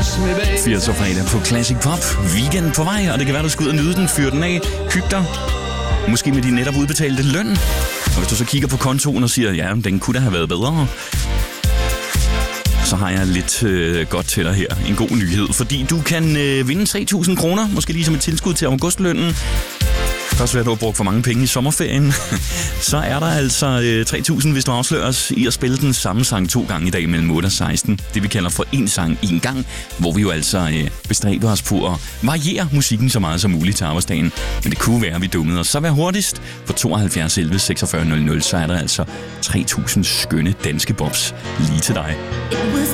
80'er fredag på Classic Pop. Weekend på vej, og det kan være, du skal ud og nyde den, fyr den af, hygge dig. Måske med din netop udbetalte løn. Og hvis du så kigger på kontoen og siger, ja, den kunne da have været bedre, så har jeg lidt godt til dig her. En god nyhed, fordi du kan vinde 3.000 kroner, måske lige som et tilskud til augustlønnen. Først vil du have brugt for mange penge i sommerferien. Så er der altså 3.000, hvis du afslører os i at spille den samme sang 2 gange i dag mellem 8 og 16. Det vi kalder for en sang i en gang, hvor vi jo altså bestræber os på at variere musikken så meget som muligt til arbejdsdagen. Men det kunne være, at vi dummede os. Så vær hurtigst på 72 11 46 00, så er der altså 3.000 skønne danske bobs lige til dig.